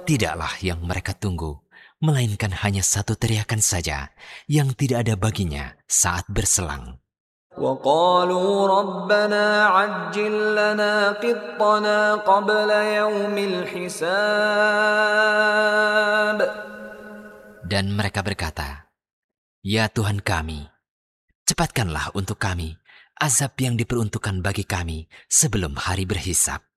Tidaklah yang mereka tunggu, melainkan hanya satu teriakan saja yang tidak ada baginya saat berselang. وقالوا ربنا عجل لنا قطنا قبل يوم الحساب. Dan mereka berkata, "Ya Tuhan kami, cepatkanlah untuk kami azab yang diperuntukkan bagi kami sebelum hari berhisab."